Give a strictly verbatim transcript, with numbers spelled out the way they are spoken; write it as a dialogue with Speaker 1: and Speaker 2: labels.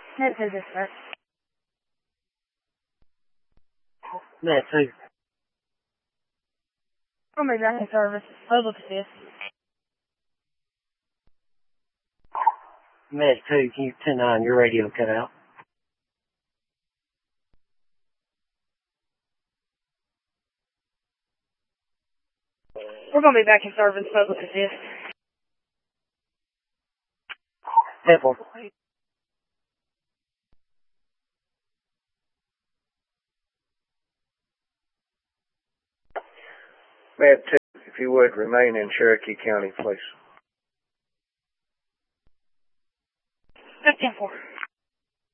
Speaker 1: Med two dispatch.
Speaker 2: Med two.
Speaker 1: I'll be back in service. Public assist.
Speaker 2: Med two, can you ten nine, your radio cut out.
Speaker 1: We're going to be back in service. Public assist.
Speaker 2: ten four.
Speaker 3: Med two, if you would, remain in Cherokee County, please.
Speaker 1: ten four.